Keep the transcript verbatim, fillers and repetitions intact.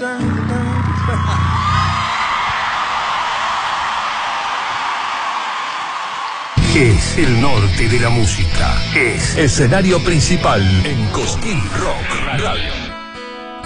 Es el norte de la música. Es escenario principal en Cosquín Rock Radio.